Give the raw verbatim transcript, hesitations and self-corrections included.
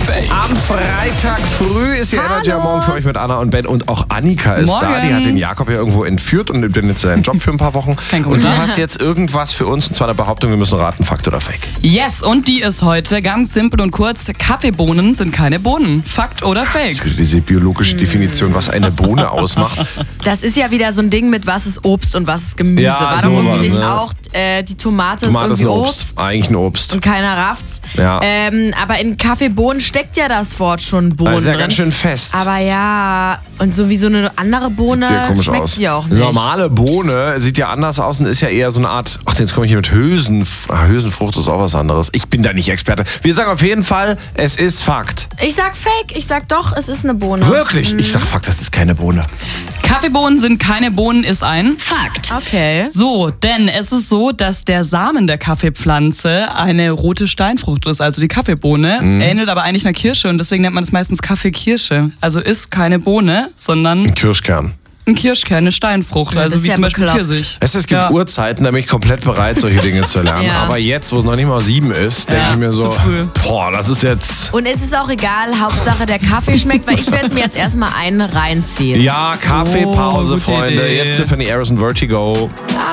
Fake? Am Freitag früh ist hier Hallo. Energy am Morgen für euch mit Anna und Ben. Und auch Annika ist Morgen. da. Die hat den Jakob ja irgendwo entführt und nimmt dann jetzt seinen Job für ein paar Wochen. Kein und du Kommentar. hast jetzt irgendwas für uns, und zwar eine Behauptung, wir müssen raten, Fakt oder Fake. Yes, und die ist heute ganz simpel und kurz. Kaffeebohnen sind keine Bohnen. Fakt oder Fake? Diese biologische Definition, was eine Bohne ausmacht. Das ist ja wieder so ein Ding mit was ist Obst und was ist Gemüse. Ja, War so doch irgendwie was, nicht ne? auch äh, die Tomate, Tomate ist ist ein irgendwie Obst. Obst. Eigentlich ein Obst. Und keiner rafft's. Ja. Ähm, aber in Kaffeebohnen steckt ja das Wort schon Bohnen Das ist ja drin. ganz schön fest. Aber ja, und so wie so eine andere Bohne Sieht ja komisch schmeckt aus. sie auch nicht. Normale Bohne sieht ja anders aus und ist ja eher so eine Art, ach, jetzt komme ich hier mit Hülsen, ah, Hülsenfrucht ist auch was anderes. Ich bin da nicht Experte. Wir sagen auf jeden Fall, es ist Fakt. Ich sag Fake, ich sag doch, es ist eine Bohne. Wirklich? Ich sag Fakt, das ist keine Bohne. Kaffeebohnen sind keine Bohnen ist ein Fakt. Okay. So, denn es ist so, dass der Samen der Kaffeepflanze eine rote Steinfrucht ist, also die Kaffeebohne, Mhm. ähnelt aber eigentlich einer Kirsche und deswegen nennt man es meistens Kaffeekirsche. Also ist keine Bohne, sondern Kirschkern. ein Kirschkern, eine Steinfrucht, Ja, das also ist wie ja zum Beispiel bekloppt. Pfirsich. Weißt du, es gibt Ja. Uhrzeiten, da bin ich komplett bereit, solche Dinge zu lernen. Ja. Aber jetzt, wo es noch nicht mal sieben ist, denke Ja, ich mir zu so, früh. boah, das ist jetzt... Und es ist auch egal, Hauptsache der Kaffee schmeckt, weil ich werde mir jetzt erstmal einen reinziehen. Ja, Kaffeepause, Oh, gute Freunde. Idee. Jetzt Tiffany Harris und Vertigo.